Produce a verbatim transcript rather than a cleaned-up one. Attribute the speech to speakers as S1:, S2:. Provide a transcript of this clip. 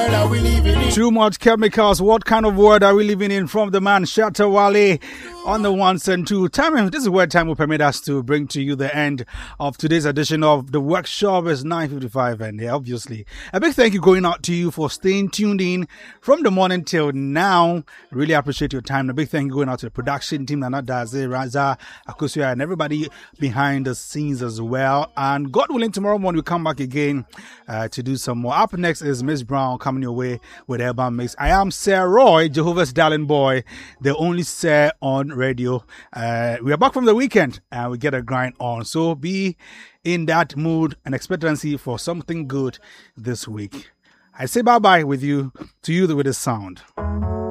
S1: world are we living in?
S2: Too much chemicals. What kind of world are we living in? From the man Shatta Wale on the ones and two. Time, this is where time will permit us to bring to you the end of today's edition of the workshop. It's nine fifty-five, and yeah, obviously a big thank you going out to you for staying tuned in from the morning till now. Really appreciate your time. A big thank you going out to the production team, Nana Daze, Raza, Akosia, and everybody behind the scenes as well. And God willing, tomorrow morning we'll come back again uh, to do some more. Up next is Miss Brown coming your way with Urban Mix. I am Sir Roy, Jehovah's darling boy, the only Sir on radio. Uh, we are back from the weekend and we get a grind on. So be in that mood and expectancy for something good this week. I say bye bye with you to you with this sound.